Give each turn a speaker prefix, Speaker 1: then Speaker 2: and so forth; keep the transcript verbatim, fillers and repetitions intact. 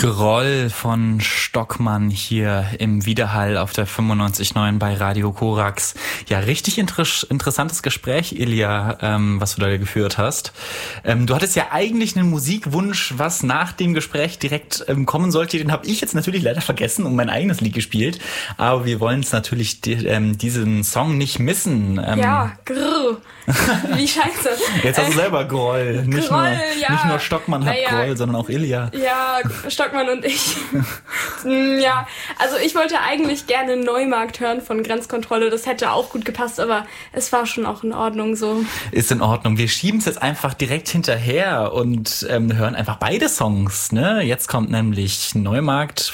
Speaker 1: Groll von Stockmann hier im Widerhall auf der fünfundneunzig Komma neun bei Radio Korax. Ja, richtig inter- interessantes Gespräch, Ilja, ähm, was du da geführt hast. Ähm, du hattest ja eigentlich einen Musikwunsch, was nach dem Gespräch direkt ähm, kommen sollte. Den habe ich jetzt natürlich leider vergessen und mein eigenes Lied gespielt. Aber wir wollen es natürlich die, ähm, diesen Song nicht missen. Ähm,
Speaker 2: ja, grrr. Wie scheiße.
Speaker 1: Jetzt hast du selber Groll. Nicht,
Speaker 2: Groll,
Speaker 1: nur,
Speaker 2: ja.
Speaker 1: nicht nur Stockmann hat
Speaker 2: naja.
Speaker 1: Groll, sondern auch Ilja.
Speaker 2: Ja, Stockmann und ich. Ja, also ich wollte eigentlich gerne Neumarkt hören von Grenzkontrolle. Das hätte auch gut gepasst, aber es war schon auch in Ordnung so.
Speaker 1: Ist in Ordnung. Wir schieben es jetzt einfach direkt hinterher und ähm, hören einfach beide Songs. Ne? Jetzt kommt nämlich Neumarkt